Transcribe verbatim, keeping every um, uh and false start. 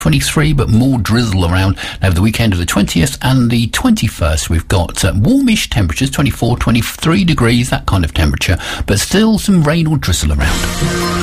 twenty-three, but more drizzle around over the weekend of the twentieth and the twenty-first. We've got uh, warmish temperatures, twenty-four, twenty-three degrees, that kind of temperature, but still some rain or drizzle around.